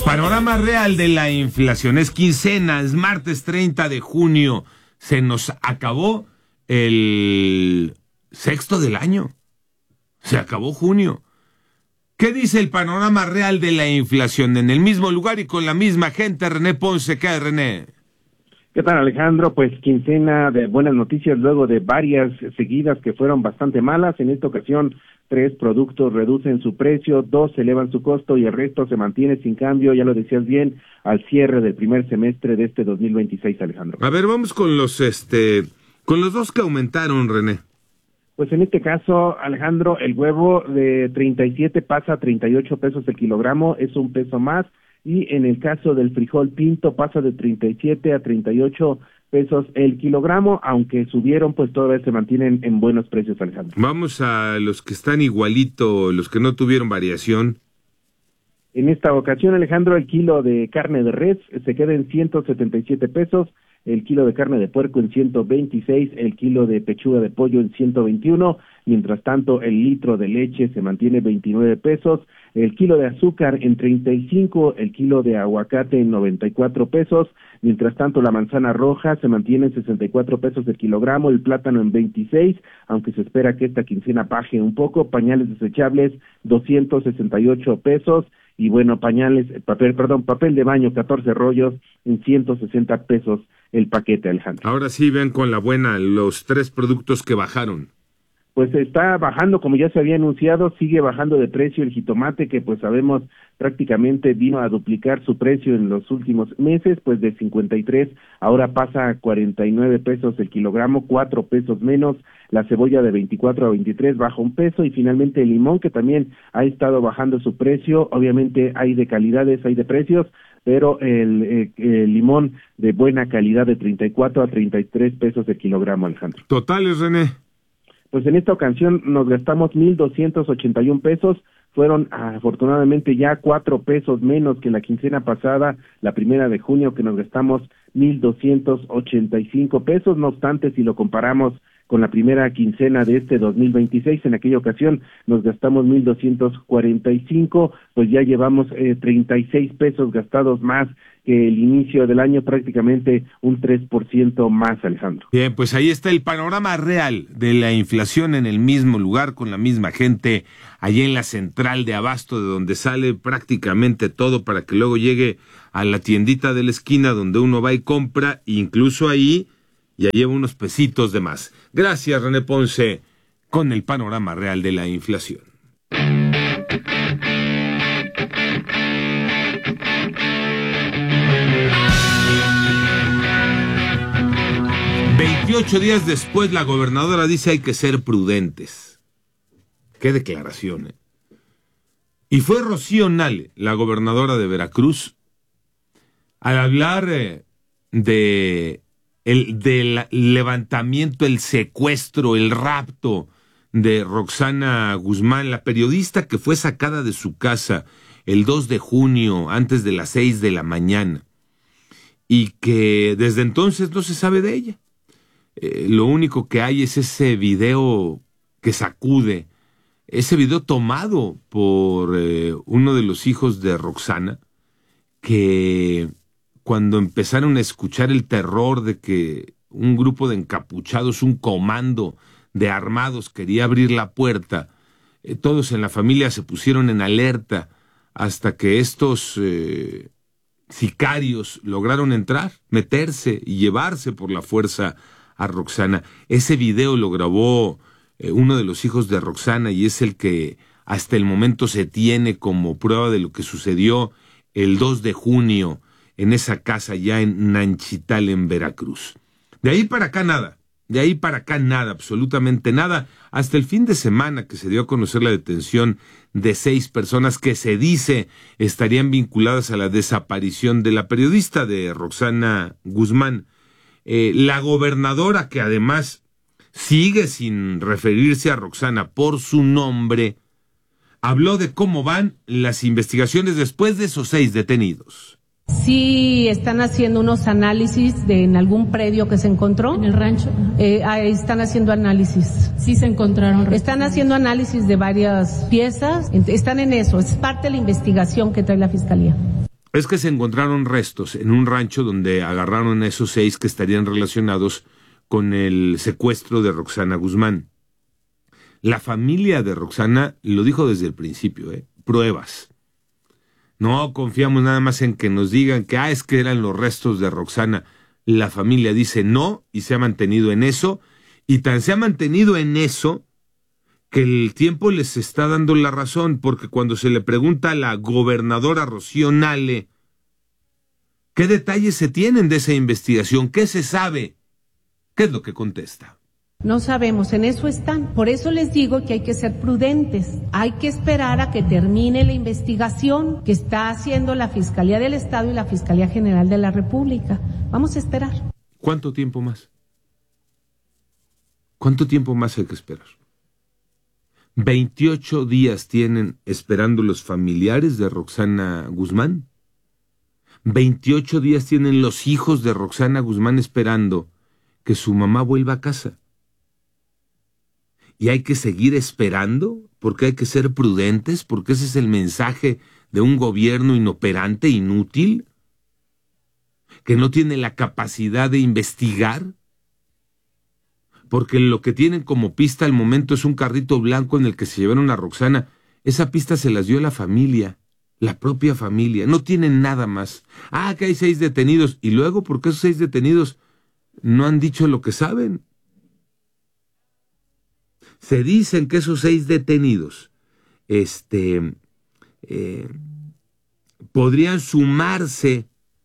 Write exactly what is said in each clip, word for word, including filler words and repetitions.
Panorama real de la inflación. Es quincena, es martes treinta de junio. Se nos acabó el sexto del año. Se acabó junio. ¿Qué dice el panorama real de la inflación? En el mismo lugar y con la misma gente, René Ponce. ¿Qué hay, René? ¿Qué tal, Alejandro? Pues quincena de buenas noticias luego de varias seguidas que fueron bastante malas. En esta ocasión, tres productos reducen su precio, dos elevan su costo y el resto se mantiene sin cambio, ya lo decías bien, al cierre del primer semestre de este dos mil veintiséis, Alejandro. A ver, vamos con los, este, con los dos que aumentaron, René. Pues en este caso, Alejandro, el huevo de treinta y siete pasa a treinta y ocho pesos el kilogramo, es un peso más. Y en el caso del frijol pinto pasa de treinta y siete a treinta y ocho pesos el kilogramo, aunque subieron, pues todavía se mantienen en buenos precios, Alejandro. Vamos a los que están igualito, los que no tuvieron variación. En esta ocasión, Alejandro, el kilo de carne de res se queda en ciento setenta y siete pesos, el kilo de carne de puerco en ciento veintiséis, el kilo de pechuga de pollo en ciento veintiuno, mientras tanto el litro de leche se mantiene veintinueve pesos, el kilo de azúcar en treinta y cinco, el kilo de aguacate en noventa y cuatro pesos, mientras tanto la manzana roja se mantiene en sesenta y cuatro pesos el kilogramo, el plátano en veintiséis, aunque se espera que esta quincena baje un poco, pañales desechables doscientos sesenta y ocho pesos, y bueno, pañales, papel, perdón, papel de baño, catorce rollos en ciento sesenta pesos el paquete, Alejandro. Ahora sí ven con la buena los tres productos que bajaron. Pues está bajando, como ya se había anunciado, sigue bajando de precio el jitomate, que pues sabemos prácticamente vino a duplicar su precio en los últimos meses, pues de cincuenta y tres, ahora pasa a cuarenta y nueve pesos el kilogramo, cuatro pesos menos, la cebolla de veinticuatro a veintitrés baja un peso, y finalmente el limón, que también ha estado bajando su precio, obviamente hay de calidades, hay de precios, pero el, eh, el limón de buena calidad de treinta y cuatro a treinta y tres pesos el kilogramo, Alejandro. Totales, René. Pues en esta ocasión nos gastamos mil doscientos ochenta y un pesos, fueron afortunadamente ya cuatro pesos menos que la quincena pasada, la primera de junio, que nos gastamos mil doscientos ochenta y cinco pesos, no obstante, si lo comparamos con la primera quincena de este dos mil veintiséis, en aquella ocasión nos gastamos mil doscientos cuarenta y cinco, pues ya llevamos eh, treinta y seis pesos gastados más que el inicio del año, prácticamente un tres por ciento más, Alejandro. Bien, pues ahí está el panorama real de la inflación en el mismo lugar, con la misma gente, allí en la central de abasto, de donde sale prácticamente todo para que luego llegue a la tiendita de la esquina donde uno va y compra, incluso ahí ya lleva unos pesitos de más. Gracias, René Ponce, con el panorama real de la inflación. veintiocho días después, la gobernadora dice hay que ser prudentes. Qué declaración, ¿eh? Y fue Rocío Nale, la gobernadora de Veracruz, al hablar eh, de el del levantamiento, el secuestro, el rapto de Roxana Guzmán, la periodista que fue sacada de su casa el dos de junio, antes de las seis de la mañana, y que desde entonces no se sabe de ella. Eh, lo único que hay es ese video que sacude, ese video tomado por eh, uno de los hijos de Roxana, que cuando empezaron a escuchar el terror de que un grupo de encapuchados, un comando de armados quería abrir la puerta, eh, todos en la familia se pusieron en alerta hasta que estos eh, sicarios lograron entrar, meterse y llevarse por la fuerza a Roxana. Ese video lo grabó eh, uno de los hijos de Roxana y es el que hasta el momento se tiene como prueba de lo que sucedió el dos de junio en esa casa ya en Nanchital, en Veracruz. De ahí para acá nada, de ahí para acá nada, absolutamente nada, hasta el fin de semana que se dio a conocer la detención de seis personas que se dice estarían vinculadas a la desaparición de la periodista de Roxana Guzmán. Eh, la gobernadora, que además sigue sin referirse a Roxana por su nombre, habló de cómo van las investigaciones después de esos seis detenidos. Sí, están haciendo unos análisis de en algún predio que se encontró. ¿En el rancho? Eh, ahí están haciendo análisis. Sí se encontraron. Están haciendo análisis de varias piezas. Están en eso. Es parte de la investigación que trae la Fiscalía. es que se encontraron restos en un rancho donde agarraron a esos seis que estarían relacionados con el secuestro de Roxana Guzmán. La familia de Roxana lo dijo desde el principio, ¿eh? Pruebas. No confiamos nada más en que nos digan que, ah, es que eran los restos de Roxana. La familia dice no y se ha mantenido en eso, y tan se ha mantenido en eso que el tiempo les está dando la razón, porque cuando se le pregunta a la gobernadora Rocío Nale ¿qué detalles se tienen de esa investigación? ¿Qué se sabe? ¿Qué es lo que contesta? No sabemos, en eso están. Por eso les digo que hay que ser prudentes. Hay que esperar a que termine la investigación que está haciendo la Fiscalía del Estado y la Fiscalía General de la República. Vamos a esperar. ¿Cuánto tiempo más? ¿Cuánto tiempo más hay que esperar? veintiocho días tienen esperando los familiares de Roxana Guzmán. veintiocho días tienen los hijos de Roxana Guzmán esperando que su mamá vuelva a casa. Y hay que seguir esperando, porque hay que ser prudentes, porque ese es el mensaje de un gobierno inoperante, inútil, que no tiene la capacidad de investigar, porque lo que tienen como pista al momento es un carrito blanco en el que se llevaron a Roxana. Esa pista se las dio la familia, la propia familia, no tienen nada más. Ah, que hay seis detenidos, y luego, ¿por qué esos seis detenidos no han dicho lo que saben? Se dicen que esos seis detenidos este, eh, podrían sumarse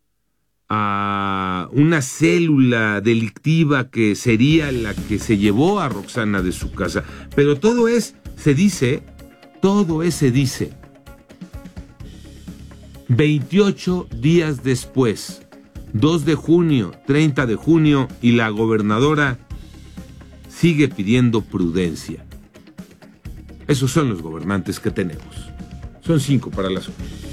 a una célula delictiva que sería la que se llevó a Roxana de su casa. Pero todo es, se dice, todo es se dice. veintiocho días después, dos de junio, treinta de junio, y la gobernadora sigue pidiendo prudencia. Esos son los gobernantes que tenemos. Son cinco para las ocho.